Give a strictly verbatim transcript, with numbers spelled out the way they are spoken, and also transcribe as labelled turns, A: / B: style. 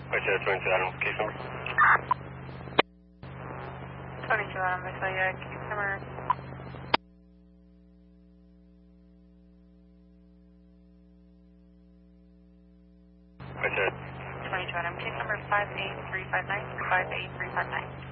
A: White Jet twenty-two Adam, case number.
B: twenty-two Adam, I saw you at case number.
A: White Jet.
B: twenty-two Adam, case number five eight three five nine, five eight three five nine.